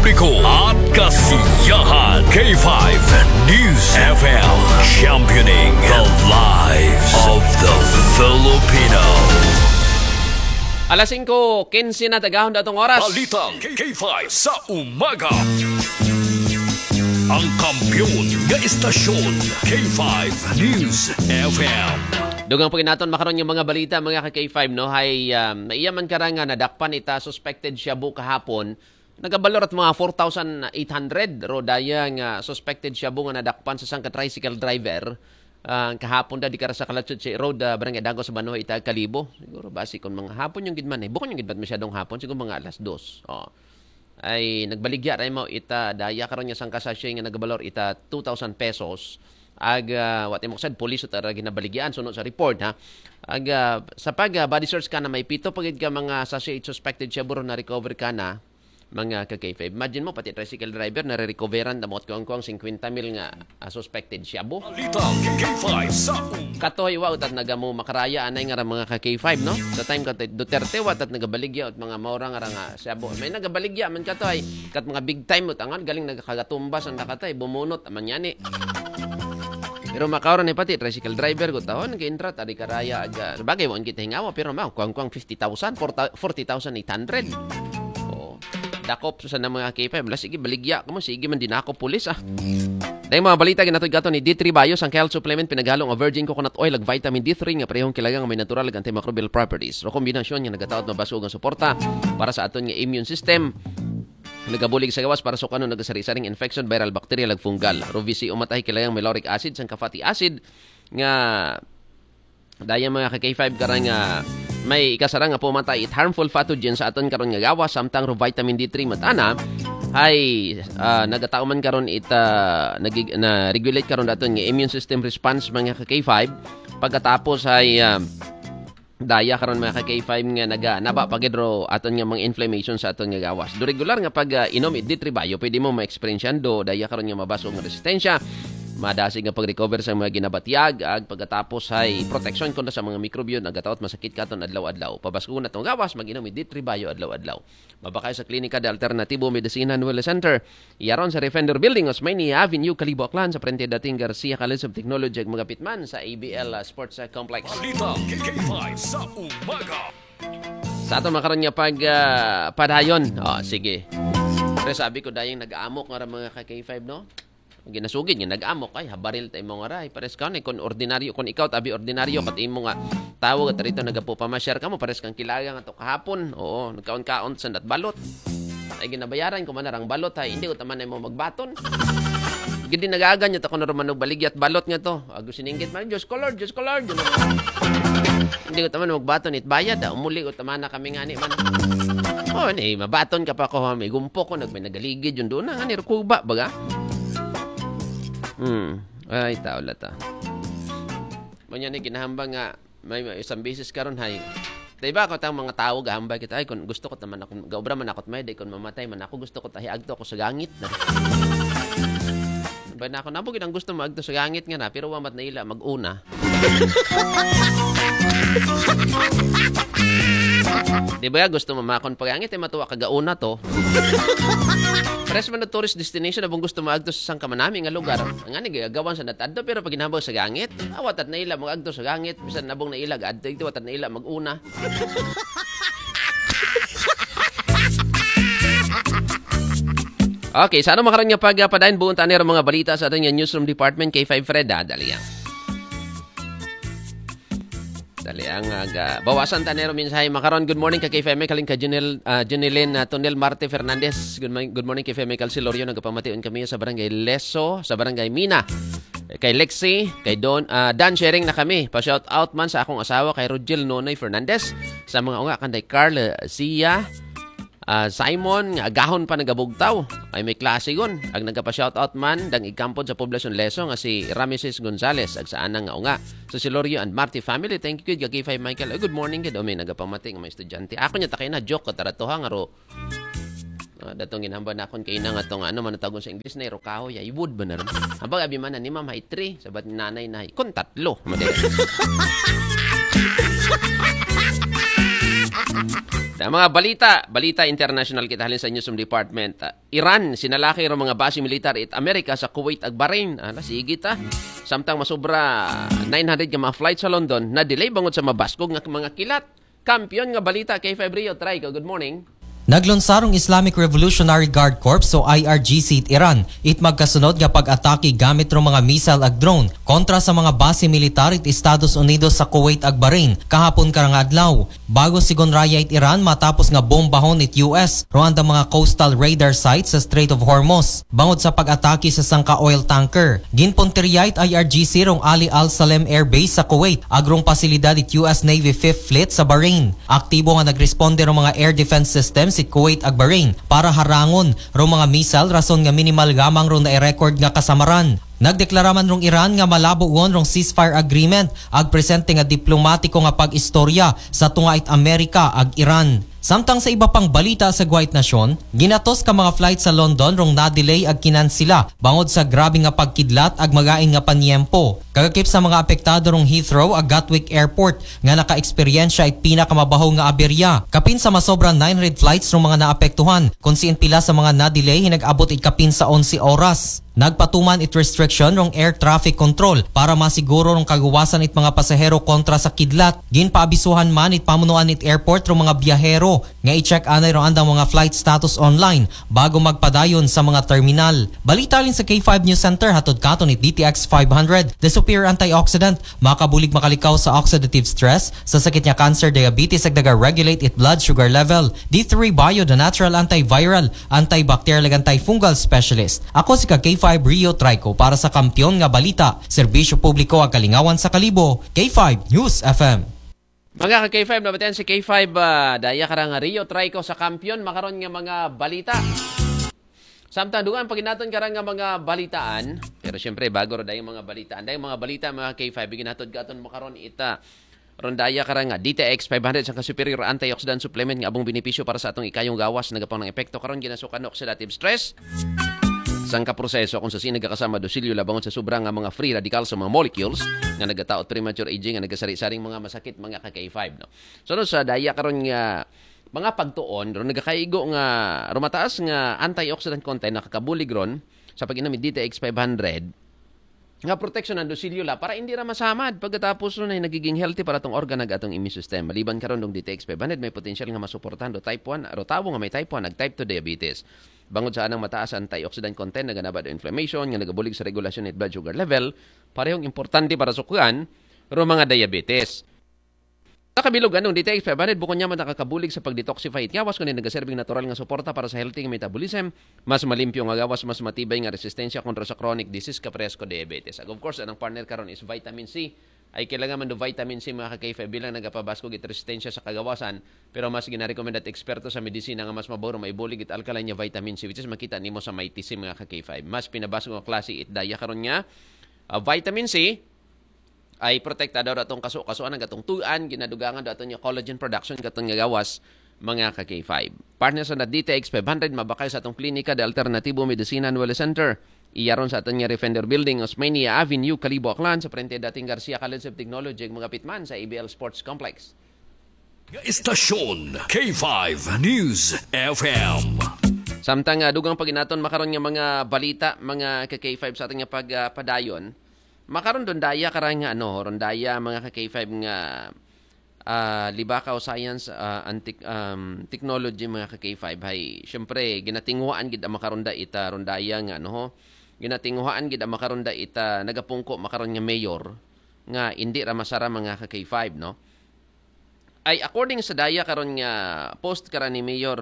publiko at kasiyahan. K5 News FM, championing the lives of the Filipino. Alas 5:15 na tagahon datong oras. Balitang K5 sa umaga. Ang kampiyon nga istasyon, K5 News FM. Dugang pagin naton makaron yung mga balita mga ka-K5 no hay naiyaman karanga nadakpan ita suspected shabu kahapon. Nagabalor at mga 4,800 ro daya nga suspected shabu nga nadakpan sa sang tricycle driver. Kahapon da di kara sa Kalatsud si road barangay Dago sa Banoy ita Kalibo. Siguro basi kon mga hapon yung gidman bukon yung gidman masyadong hapon siguro mga alas 2. Ay nagbaligya ray mo ita daya karon nya sang kasasya nga nagabalor ita 2,000 pesos. What mo said police utara ginabaligyan sunod sa report ha. Sa body search ka na may pito pagid ka mga sachet suspected siya buro na recover ka na mga ka-K5. Imagine mo pati tricycle driver na re-recoveran damot ko ang 50 mil nga suspected siya bu. Katoy wa utat nagamo makaraya anay nga mga ka-K5 no. Sa time ka Duterte wa tat nagabaligya ut mga maura nga siya bu. May nagabaligya man katoy kat mga big time utangan galing nagakagatumbas ang nakatay bumunot aman yani. Pero makaoran ni pati tricycle driver ko tawon nag-intra tadi karaya aga bagay mo kita hingawa pero mao kuang 50,000 40,800. Dakop sa mga K5. Sige, baligya ka mo. Sige man din ako pulis Dahil mga balita, ginatoy gato ni D3 Bios, ang health supplement, pinaghalong ang virgin coconut oil, ag vitamin D3, nga parehong kilagang may natural ag antimicrobial properties. O kombinasyon nga nagatawad mabasog ang suporta para sa aton nga immune system. Nagabulig sa gawas para sa kano nagasari-saring infection, viral, bacterial, ag fungal. Rovisi umatay kilagang may lauric acid, sang fatty acid, nga dahil mga ka-K5 karang may ikasarang nga pumatay it harmful pathogen sa aton karon nga gawas samtang ro vitamin D3 matana ay nagataw man karon na regulate karon daton nga immune system response mga ka-K5 pagkatapos ay daya karon mga ka-K5 nga naba pagidro aton nga mga inflammation sa aton nga gawas. Do regular nga pag inom D3 Bio pwede mo ma-experience do daya karon nga mabasog nga resistensya. Madasig nga pag-recover sa mga ginabatyag ag pagkatapos ay protection kontra sa mga mikrobyo nagatawat masakit katon adlaw-adlaw. Pabasko na tong gawas mag-inom D3 Bio adlaw-adlaw. Mabakay sa Klinika de Alternativo Medicina Wellness Center. Iyaron sa Refender Building Osmeña Avenue, Kalibo, Aklan sa Frente dating Garcia College of Technology ag mga pitman sa ABL Sports Complex. Sa ato makaroon nga padayon. Sige. Pero sabi ko dayang nag-aamok nga mga ka-K5 no? Ginasugid nga nag-amok ay habaril tay mo nga ray pares ka ni kon ordinaryo kon ikaw tabi ordinaryo kat imo nga tawag at rito nagapo pa ma-share ka mo pares kang kilaga nga to kahapon nagkaon-kaon sa balot ay ginabayaran ko man narang balot hay hindi ko taman mo magbaton gindi nagagan nya to kon romano baligyat balot nga to ago sininggit man Diyos ko Lord hindi ko taman magbaton it bayad umuli ko taman na kami ngani man ni mabaton ka pa ko may gumpo ko may nagaligid yun doon nga ni Kuba baga. Ay, taula ta. Manya ni kinahambang nga may isang beses karon hay. Diba ako tang mga tao gahambay kita ay kun gusto ko taman ako gaobra man ako may day kun mamatay man ako gusto ko tahi agto ako sa gangit na. Ba na ako nabugid ang gusto magto sa gangit nga na pero wa mat naila mag-una. Diba gusto mamakon pagangit ay matuwa kagauna to. Pares man na tourist destination na gusto maagto sa sang kamanami nga lugar. Ang ani gagawan sa natadto pero pag ginabaw sa gangit, awatat na ila magagto sa gangit bisan nabong na ila adto ito watat na ila mag-una. Okay, sana makaroon nga pagpadayon buong tanero mga balita sa ating newsroom department K5 Fred dali ang bawasan tanero mensahe makaron. Good morning kay FM kaling ka Junilin Tonel Marte Fernandez. Good morning kay FM Calcilorio nagapamation kami sa barangay Leso, sa barangay Mina. Kay Lexi, kay Dan sharing na kami. Pa-shout out man sa akong asawa kay Rogel Nonoy Fernandez, sa mga unga kanday Carl Sia, Simon nga agahon pa nagabugtaw ay may klase gon ag nagapa-shoutout man dang ikampod sa poblasyon Leso nga si Rameses Gonzales ag saan nga unga sa Silorio and Marty family. Thank you kay K5 Michael. Good morning kid may nagapamati nga may estudyante ako nya takay na joke kataratoha nga ro datong ginhamba na akon kay na nga tong ano man tagon sa English na ro kahoy ay wood ba na ron habang abi man ni ma'am hay 3 sabat ni nanay na kon 3 madali. Na mga balita international kita halin sa Newsroom Department. Iran, sinalaki ro mga base militar it Amerika sa Kuwait ag Bahrain. Sige ta. Samtang masobra 900 ka mga flight sa London, na delay bangod sa mabaskog nga mga kilat. Kampiyon nga balita kay Febrio. Try ko. Good morning. Naglunsarong Islamic Revolutionary Guard Corps o IRGC it Iran it magkasunod nga pag-atake gamit ro mga missile ag drone kontra sa mga base militar it Estados Unidos sa Kuwait ag Bahrain kahapon karang adlaw. Bago sigon raya it Iran matapos nga bombahon it US ro andang mga coastal radar sites sa Strait of Hormuz bangod sa pag-atake sa sangka oil tanker. Ginpunteriya it IRGC rong Ali Al Salem Air Base sa Kuwait agrong pasilidad it US Navy 5th Fleet sa Bahrain. Aktibo nga nagresponde ro mga air defense systems it Kuwait ag Bahrain para harangon ro mga missile rason nga minimal gamang ro na i-record nga kasamaran. Nagdeklara man rong Iran nga malabo won rong ceasefire agreement ag presente nga diplomatiko nga pag-istorya sa tunga it Amerika ag Iran. Samtang sa iba pang balita sa White Nation, ginatos ka mga flight sa London rong na-delay ag kinansila bangod sa grabe nga pagkidlat ag magaing nga panyempo. Kagakip sa mga apektado rong Heathrow ag Gatwick Airport nga naka-eksperyensya it pinakamabaho nga aberya. Kapin sa masobra 900 flights rong mga naapektuhan, kung siin pila sa mga na-delay hinag-abot it kapin sa 11 oras. Nagpatuman it restriction rong air traffic control para masiguro rong kagawasan it mga pasahero kontra sa kidlat. Ginpaabisuhan man it pamunuan it airport rong mga biyahero nga i-check anay rong andang mga flight status online bago magpadayon sa mga terminal. Balita rin sa K5 News Center hatod katon it DTX 500, the superior antioxidant, makabulig makalikaw sa oxidative stress, sa sakit niya cancer, diabetes ag regulate it blood sugar level. D3 Bio, the natural antiviral, antibacterial ag antifungal specialist. Ako si K5 Rio Trico para sa Kampiyon nga balita, serbisyo publiko ag kalingawan sa kalibo, K5 News FM. Mga ka-K5, nabatian si K5, daya karang Rio Trico sa Kampiyon, makaroon nga mga balita. Samtang dugan pag inaton karang nga mga balitaan, pero syempre bago ro dayong mga balitaan, dayong mga balita mga K5 ginatod katon makaron ita. Rondaya karang nga DTX 500 sa superior antioxidant supplement nga abong benepisyo para sa atong ikayong gawas nagapang ng epekto karon ginasukan oxidative stress. Sang kaproseso kung sa sinagkakasama dosilyo labangon sa sobrang nga mga free radicals sa mga molecules nga nagataot premature aging nga nagasari-saring mga masakit mga ka-K5 no. So sa daya karon nga mga pagtuon ron nagakaigo nga rumataas nga antioxidant content nakakabulig ron sa pag-inom ni DTX 500 nga protection ng dosilyo la para hindi ra masamad pagkatapos ron ay nagiging healthy para tong organ ng atong immune system. Maliban karon dong DTX 500 may potential nga masuportahan do type 1 aro tawo nga may type 1 ag type 2 diabetes. Bangod sa anang mataas antioxidant content naganaba do inflammation nga nagabulig sa regulasyon ng blood sugar level, parehong importante para sukuan ro mga diabetes. Nakabilog anong DTX 500 bukod niya man nakakabulig sa pag-detoxify it gawas kunin nagaserbing natural nga suporta para sa healthy nga metabolism, mas malimpyo nga gawas, mas matibay nga resistensya kontra sa chronic disease kapresko diabetes. Ag of course anang partner karon is vitamin C. Ay kailangan man do vitamin C mga ka-K5 bilang nagapabaskog it resistensya sa kagawasan, pero mas gina-recommend at eksperto sa medisina nga mas maboro maibulig it alkaline nga vitamin C which is makita nimo sa MyTC mga ka-K5. Mas pinabasgo nga klase it daya karon nga vitamin C ay protektado datong kaso-kasuan ang gatong tuan ginadugangan daton yung collagen production gatong nga gawas mga ka-K5. Partner sa DTX 500 mabakay sa atong klinika de Alternatibo Medicina and Wellness Center. Iyaron sa atong Refender Building, Osmania Avenue, Calibo, Aklan sa frente dating Garcia College of Technology mga pitman sa ABL Sports Complex. Istasyon K5 News FM. Samtang dugang paginaton makaron nga mga balita mga ka-K5 sa atong pagpadayon. Makaron doon daya karang nga rondaya mga ka-K5 nga libakaw science technology mga ka-K5 hay syempre ginatinguhaan gid ang makaronda ita rondaya nga ginatinguhaan gid ang makaronda ita nagapungko makaron nga mayor nga indi ra masara mga ka-K5 no. Ay according sa daya karon nga post karon ni Mayor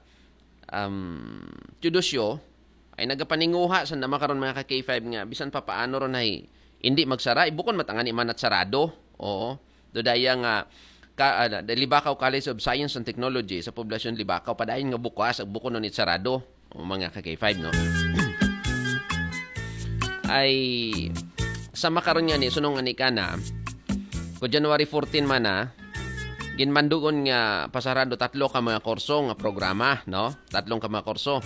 Tudosio ay nagapaninguha sa makaron mga ka-K5 nga bisan pa paano ron ay hindi magsara, ibukon matangani man at sarado. Oo. Dodaya nga Libakaw College of Science and Technology sa poblasyon Libakaw padayon nga bukas ag bukon nit sarado. O mga ka-K5 no. Ay sa makaron nga ni sunong ani kana ko January 14 man na ginmandugon nga pasarado 3 ka mga kurso nga programa no. 3 ka mga kurso.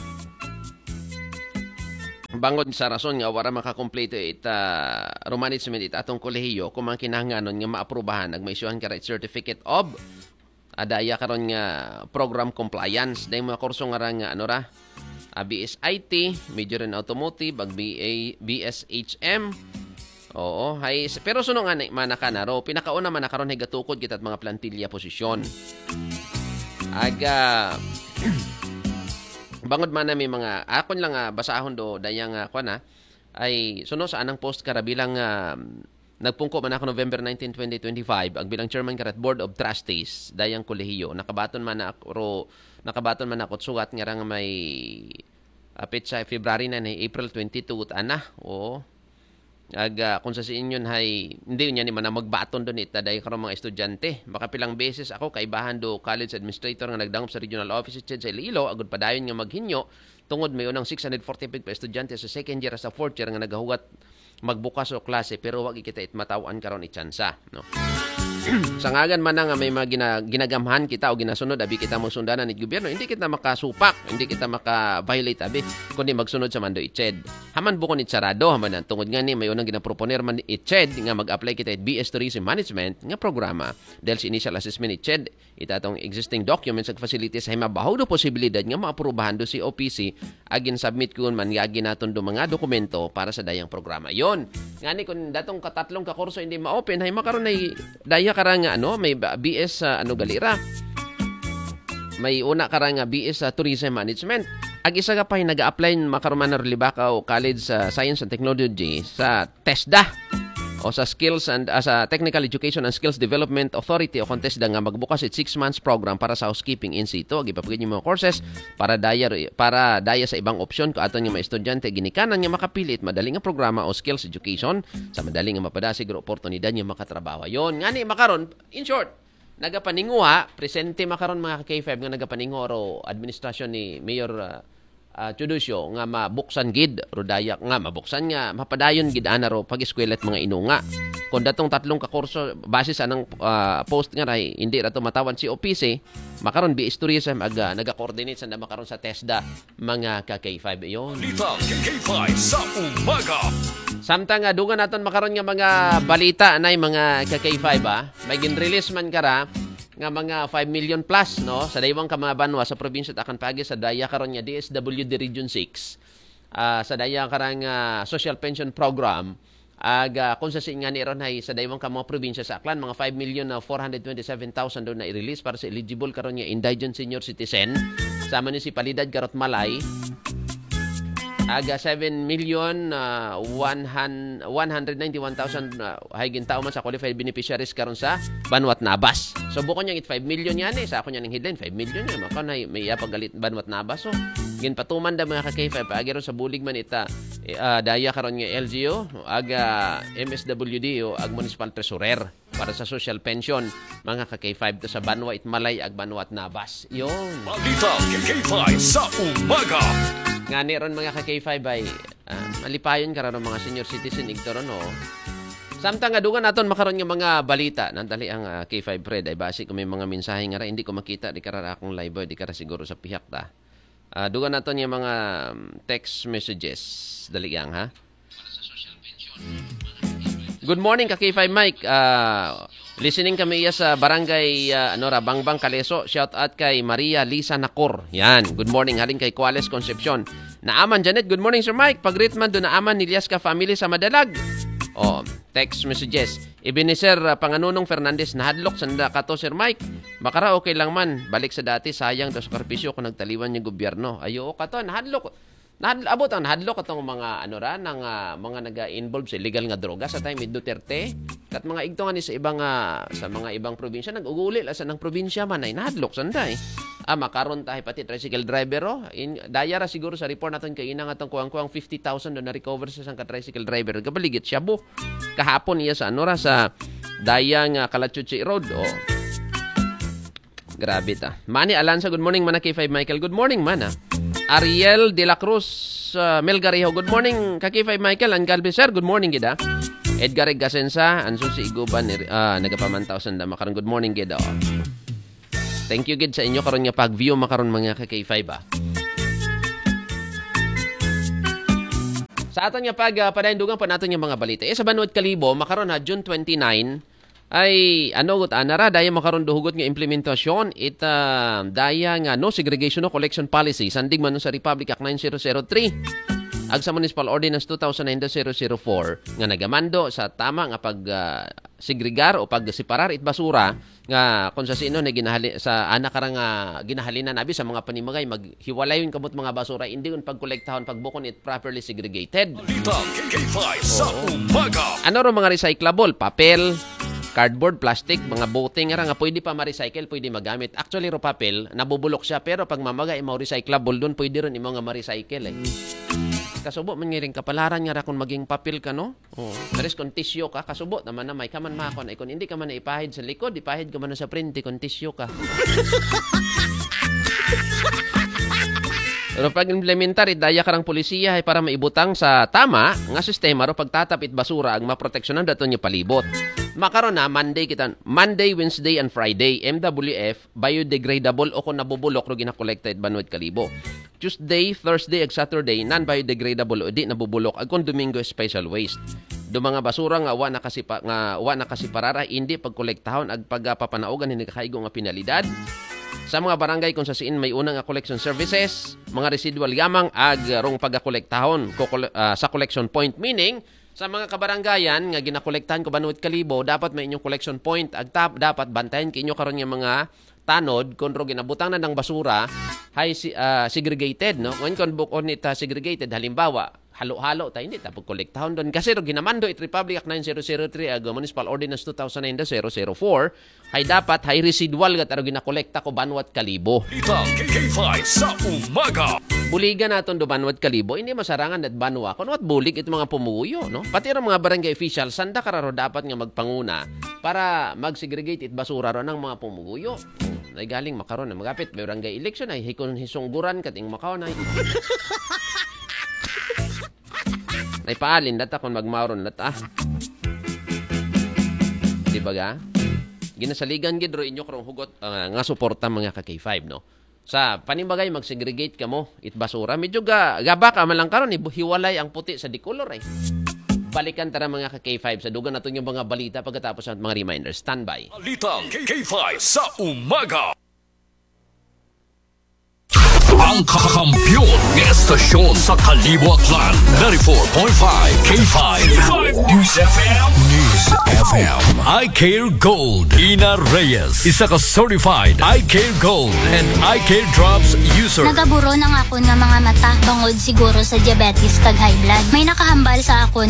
Bangod sa rason nga wala makakompleto management atong kolehiyo kung man kinahanglanon nga maaprubahan ag maisuhan ka right certificate of Adaya karon nga program compliance. Day mga kurso nga ra nga ano ra. BSIT, major in automotive, ag BSHM. Oo, hay pero suno nga man ka na ro. Pinakauna man karon hay gatukod kita at mga plantilya posisyon. Aga bangod man na may mga akon lang basahon do dayang kuan ay suno sa anang post kara bilang nagpungko man ako November 19, 2025 ang bilang chairman karat Board of Trustees dayang kolehiyo. Nakabaton man ako sugat nga rang may petsa February na ni April 22 ana. Oo. Kung sa inyo hay hindi niya ni man magbaton doon itaday karon mga estudyante. Baka pilang beses ako kaibahan do college administrator nga nagdangop sa regional office sa Iloilo agud padayon nga maghinyo tungod may unang 645 pa estudyante sa second year sa fourth year nga nagahugat magbukas o klase pero wag kita matawan karon itsansa, no. Sangagan man nga may mga ginagamhan kita o ginasunod abi kita mo sundanan ni gobyerno, hindi kita makasupak, hindi kita maka-violate abi kundi magsunod sa mando ICHED. Haman bukon sarado haman tungod nga ni may unang ginaproponer man ICHED nga mag-apply kita at BS Tourism Management nga programa dahil sa initial assessment ICHED itatong existing documents ag facilities ay mabahaw do posibilidad nga maaprubahan do si OPC agin submit kun man yagi naton do mga dokumento para sa dayang programa. Yon ngani kun datong katatlong ka kurso hindi ma-open hay makaron ay daya karang may BS galira. May una karang BS Tourism Management. Ag isa ka pa nag-a-apply makaruman na Libacao College sa Science and Technology sa TESDA o sa Skills and sa Technical Education and Skills Development Authority o TESDA nga magbukas it 6 months program para sa housekeeping in situ. Gipapagid yung mga courses para daya sa ibang opsyon ko aton nga mga estudyante ginikanan nga makapilit madaling nga programa o skills education sa madaling nga mapadasig og oportunidad nga makatrabaho. Yon ngani makaron in short nagapaninguha presente makaron mga K5 nga nagapaninguha ro administrasyon ni Mayor Chudusyo nga mabuksan gid rodayak nga mabuksan nga mapadayon gid ana ro pag-eskwela at mga inunga. Kung datong tatlong ka kurso base sa anang post nga ray hindi ra to matawan si OPC makaron BS Tourism naga-coordinate sa makaron sa TESDA mga ka-K5 yon. Balita K5 sa umaga. Samtang dugan naton makaron nga mga balita anay mga ka-K5 may gin-release man kara nga mga 5 million plus no sa daywang ka mga banwa sa probinsya Akan Pagi sa daya karon nga DSWD Region 6 sa daya karang social pension program kung sa nga ni ron hay sa daywang ka mga probinsya sa Aklan mga 5,427,000 do na i-release para sa eligible karon nga indigent senior citizen sa munisipalidad Garot Malay. 7,191,000 higin tao man sa qualified beneficiaries karon sa Banwat Nabas. So bukod niyang 5 million yan sa ako niyang headline 5 million yan maka na may pagalit Banwat Nabas. So gin patuman da mga ka-K5 agero sa bulig man ita daya karon nga LGU MSWD o ag municipal treasurer para sa social pension mga ka-K5 to sa Banwat Malay ag Banwat Nabas. Yon. Balita K5 sa umaga. Nga ni ron mga ka-K5 ay malipayon karon mga senior citizen igtoron no. Samtang adugan naton makaron nga mga balita nandali ang K5 Fred ay base kung may mga mensahe nga ra hindi ko makita di karara akong live di kara siguro sa pihak ta. Dugan naton nga mga text messages dali yang ha. Good morning ka-K5 Mike. Listening kami sa barangay Bangbang Kaleso. Shout out kay Maria Lisa Nakor. Yan. Good morning. Haling kay Cuales Concepcion. Naaman Janet. Good morning Sir Mike. Pag-greetman do naaman ni Liasca family sa Madalag. Text messages. Ebenezer Panganunong Fernandez nahadlok sanda kato Sir Mike. Makara okay lang man. Balik sa dati sayang do sa karpisyo kung nagtaliwan yung gobyerno. Ayo kato nahadlok. Abot ang nahadlok atong mga mga naga-involve sa illegal nga droga sa time ni Duterte kat mga igto nga ni sa mga ibang probinsya nag-uguli la sa nang probinsya man ay nahadlok sanday. Makaron ta pati tricycle driver daya ra siguro sa report naton kay ina nga tong kuang 50,000 do na recover sa sang tricycle driver gabaligit siya bo kahapon niya sa sa daya nga Kalachuchi Road grabe ta. Manny Alanza, good morning man K5 Michael. Good morning man Ariel De La Cruz Melgarejo, good morning K5 Michael and Galvez sir, good morning gida. Edgar Gasensa anso si Iguban nagapamantaw sanda makaron good morning gida. Thank you gid sa inyo karon nga pag-view makaron mga K5 Sa aton nga padayon dugang pa naton nga mga balita. Sa Banwat Kalibo makaron June 29 ay ano gut anara daya makaron duhugot nga implementasyon daya nga no segregation no collection policy sandig man sa Republic Act 9003 ag sa Municipal Ordinance 2009-004 nga nagamando sa tama nga pag segregar o pagseparar it basura nga kung sa sino na ginahali sa anak karang ginahalinan abi sa mga panimagay maghiwalayon kamot mga basura hindi un pagkolektahon pagbukon it properly segregated. Balitang K5 sa umaga. Ano ro mga recyclable? Papel, cardboard, plastic, mga bote nga nga pwede pa ma-recycle, pwede magamit. Actually, ro papel, nabubulok siya, pero pag mamagay mo recyclable doon, pwede rin imo nga ma-recycle eh. Kasubo man nga rin kapalaran nga ra kung maging papel ka, no? Oh. Daris kung tissue ka, kasubo naman na may kaman makon. Ay kung hindi ka man ipahid sa likod, ipahid ka man sa print, kung tissue ka. Pero pag implementar, daya karang polisiya ay para maibutang sa tama nga sistema ro pagtatapit basura ang maproteksyonan dato niya palibot. Makaron na Monday, Wednesday and Friday MWF biodegradable o kung nabubulok ro gina-collected banwid kalibo. Tuesday, Thursday ag Saturday non-biodegradable o di nabubulok ag kung Domingo special waste. Do mga basura nga wa nakasiparara hindi pagkolektahon ag pagpapanaogan hindi kakaigo nga penalidad. Sa mga barangay kung sa siin may unang collection services, mga residual yamang ag rong pagakolektahon sa collection point, meaning sa mga kabarangayan nga ginakolektahan ko banwid kalibo dapat may inyong collection point ag dapat bantayan kinyo karon nga mga tanod kung ro ginabutang na ng basura hay segregated no kung bukon ita segregated halimbawa halo-halo tayo hindi tapos kolektahon doon kasi ro ginamando it Republic Act 9003 ag Municipal Ordinance 2009-004 hay dapat hay residual gat aro ginakolekta ko banwat kalibo. Balitang K5 sa umaga. Buligan naton do banwat kalibo hindi masarangan at banwa kun wat bulig it mga pumuyo no pati ra mga barangay official sanda kararo dapat nga magpanguna para mag-segregate it basura ro ng mga pumuyo. Ay galing makaron na magapit barangay election ay hikon hisungguran kating makaon ay ay paalin data kung magmaron data. Di ba ga? Ginasaligan gid ro inyo karong hugot nga suporta mga ka K5 no. Sa panimagay mag-segregate kamo it basura medyo gaba ka man lang karon hiwalay ang puti sa dikolor ay. Balikan tara mga ka K5 sa dugan naton yung mga balita pagkatapos ng mga reminders. Standby. Balitang K5 sa umaga. Ang kakampiyon ng estasyon sa Kalibo Aklan 94.5 K5 News FM. News FM. I Care Gold. Ina Reyes, isa ka certified I Care Gold and I Care Drops user. Nagaburo ng ako ng mga mata bangod siguro sa diabetes kag high blood. May nakahambal sa ako